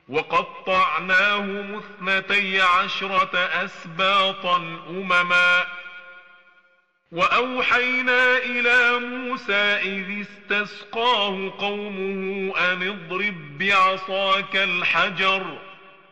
وقطعناهم 12 أسباطا أمما. وأوحينا إلى موسى إذ استسقاه قومه أن اضرب بعصاك الحجر